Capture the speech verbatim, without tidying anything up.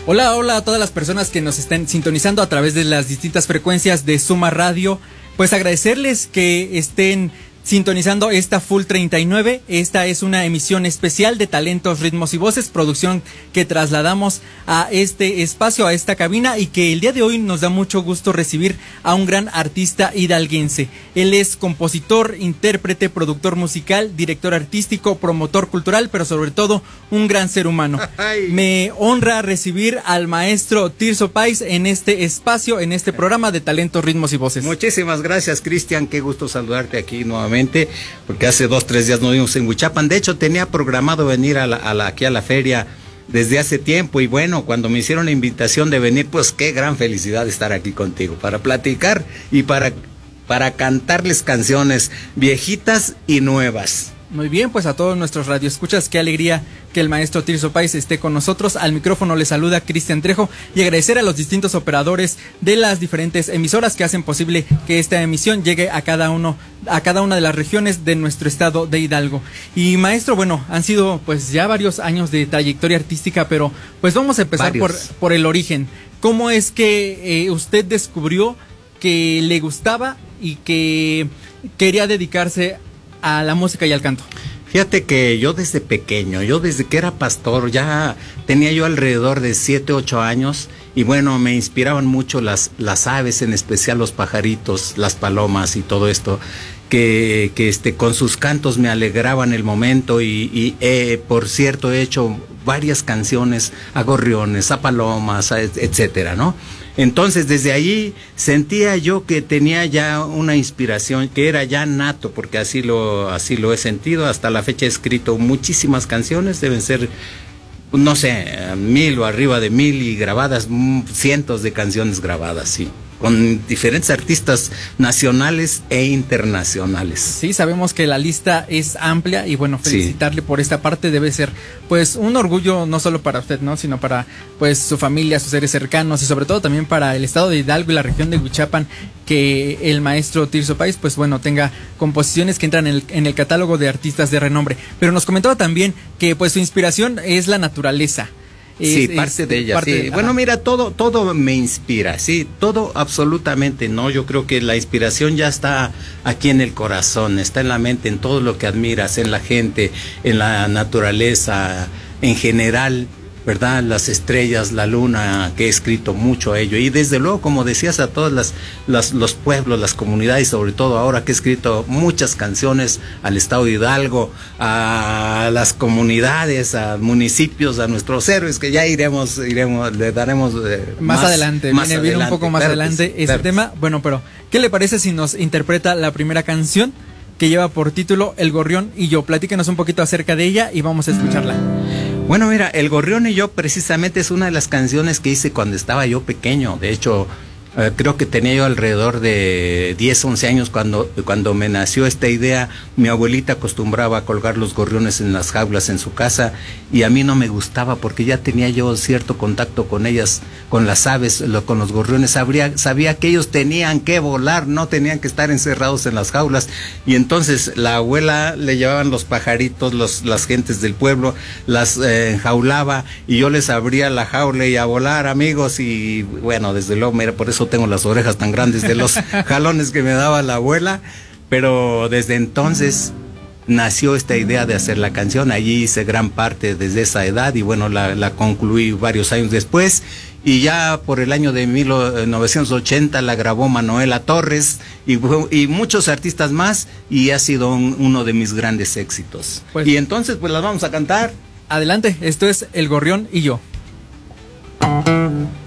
Hola, hola a todas las personas que nos estén sintonizando a través de las distintas frecuencias de Suma Radio. Pues agradecerles que estén sintonizando esta Full treinta y nueve. Esta es una emisión especial de Talentos, Ritmos y Voces, producción que trasladamos a este espacio, a esta cabina, y que el día de hoy nos da mucho gusto recibir a un gran artista hidalguense. Él es compositor, intérprete, productor musical, director artístico, promotor cultural, pero sobre todo un gran ser humano. Ay. Me honra recibir al maestro Tirso Páez en este espacio, en este programa de Talentos, Ritmos y Voces. Muchísimas gracias, Cristian, qué gusto saludarte aquí nuevamente, porque hace dos, tres días nos vimos en Huichapan. De hecho, tenía programado venir a la, a la, aquí a la feria desde hace tiempo, y bueno, cuando me hicieron la invitación de venir, pues qué gran felicidad estar aquí contigo, para platicar y para, para cantarles canciones viejitas y nuevas. Muy bien, pues a todos nuestros radioescuchas, qué alegría que el maestro Tirso Páez esté con nosotros. Al micrófono le saluda Cristian Trejo, y agradecer a los distintos operadores de las diferentes emisoras que hacen posible que esta emisión llegue a cada uno, a cada una de las regiones de nuestro estado de Hidalgo. Y maestro, bueno, han sido pues ya varios años de trayectoria artística, pero pues vamos a empezar por, por el origen. ¿Cómo es que eh, usted descubrió que le gustaba y que quería dedicarse a la música y al canto? Fíjate que yo desde pequeño, yo desde que era pastor, ya tenía yo alrededor de siete, ocho años, y bueno, me inspiraban mucho las, las aves, en especial los pajaritos, las palomas y todo esto, que, que este, con sus cantos me alegraban el momento, y, y eh, por cierto he hecho varias canciones a gorriones, a palomas, a, etcétera, ¿no? Entonces, desde ahí sentía yo que tenía ya una inspiración, que era ya nato, porque así lo, así lo he sentido. Hasta la fecha he escrito muchísimas canciones, deben ser, no sé, mil o arriba de mil, y grabadas, cientos de canciones grabadas, sí, con diferentes artistas nacionales e internacionales. Sí, sabemos que la lista es amplia, y bueno, felicitarle sí. por esta parte. Debe ser pues un orgullo no solo para usted, ¿no?, sino para pues su familia, sus seres cercanos, y sobre todo también para el estado de Hidalgo y la región de Huichapan, que el maestro Tirso Páez pues bueno tenga composiciones que entran en el, en el catálogo de artistas de renombre. Pero nos comentaba también que pues su inspiración es la naturaleza. Sí, es, parte es, de ella, parte sí. De, bueno, mira, todo, todo me inspira, sí, todo absolutamente, ¿no? Yo creo que la inspiración ya está aquí en el corazón, está en la mente, en todo lo que admiras, en la gente, en la naturaleza, en general, ¿verdad? Las estrellas, la luna, que he escrito mucho a ello, y desde luego, como decías, a todos las, las, los pueblos, las comunidades, sobre todo ahora que he escrito muchas canciones al estado de Hidalgo, a las comunidades, a municipios, a nuestros héroes, que ya iremos, iremos, le daremos eh, más, más adelante, más viene, adelante, viene un poco más claro, adelante pues, este claro. tema. Bueno, pero ¿qué le parece si nos interpreta la primera canción, que lleva por título El Gorrión y Yo? Platíquenos un poquito acerca de ella y vamos a escucharla. Bueno, mira, El Gorrión y Yo precisamente es una de las canciones que hice cuando estaba yo pequeño. De hecho, eh, creo que tenía yo alrededor de diez, once años cuando, cuando me nació esta idea. Mi abuelita acostumbraba a colgar los gorriones en las jaulas en su casa, y a mí no me gustaba porque ya tenía yo cierto contacto con ellas, con las aves, lo, con los gorriones. Sabría, sabía que ellos tenían que volar, no tenían que estar encerrados en las jaulas. Y entonces la abuela le llevaban los pajaritos, los, las gentes del pueblo, las eh, enjaulaba, y yo les abría la jaula y a volar, amigos. Y bueno, desde luego, mira, por eso tengo las orejas tan grandes de los jalones que me daba la abuela. Pero desde entonces nació esta idea de hacer la canción. Allí hice gran parte desde esa edad, y bueno, la, la concluí varios años después, y ya por el año de mil novecientos ochenta la grabó Manuela Torres y, y muchos artistas más, y ha sido un, uno de mis grandes éxitos. Pues, y entonces pues las vamos a cantar. Adelante, esto es El Gorrión y Yo.